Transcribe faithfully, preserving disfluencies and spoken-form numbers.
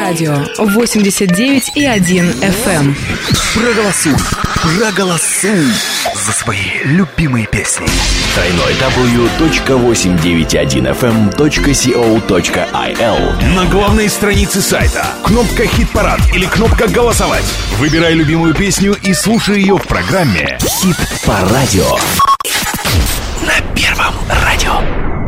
Радио восемьдесят девять и один эф эм. Проголосуй, проголосуй за свои любимые песни. дабл ю дабл ю дабл ю точка восемьсот девяносто один эф эм точка си о точка ай эл. На главной странице сайта кнопка «Хит-парад» или кнопка «Голосовать». Выбирай любимую песню и слушай ее в программе «Хит по радио» на Первом радио.